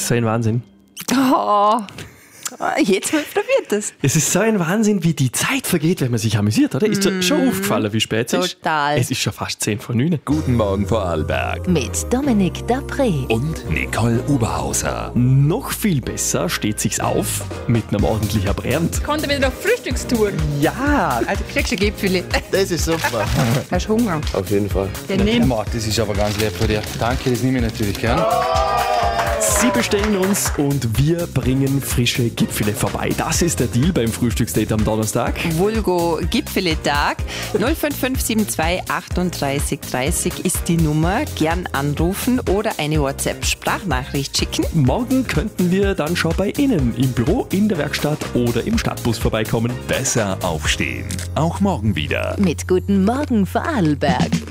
so ein Wahnsinn. Oh, jetzt mal probiert das. Es ist so ein Wahnsinn, wie die Zeit vergeht, wenn man sich amüsiert, oder? Ist dir schon aufgefallen, wie spät es ist? Total. Es ist schon fast 10 vor 9. Guten Morgen Vorarlberg. Mit Dominik Dapré. Und Nicole Oberhauser. Noch viel besser steht sich's auf mit einem ordentlichen Brand. Kommt er wieder auf Frühstückstour? Ja, Also kriegst du ein Gipfeli. Das ist super. Hast du Hunger? Auf jeden Fall. Den nimm. Das ist aber ganz lieb von dir. Danke, das nehme ich natürlich gern. Sie bestellen uns und wir bringen frische Gipfele vorbei. Das ist der Deal beim Frühstücksdate am Donnerstag. Vulgo Gipfeli-Tag. 05572 38 30 ist die Nummer. Gern anrufen oder eine WhatsApp-Sprachnachricht schicken. Morgen könnten wir dann schon bei Ihnen im Büro, in der Werkstatt oder im Stadtbus vorbeikommen. Besser aufstehen. Auch morgen wieder. Mit Guten Morgen Vorarlberg.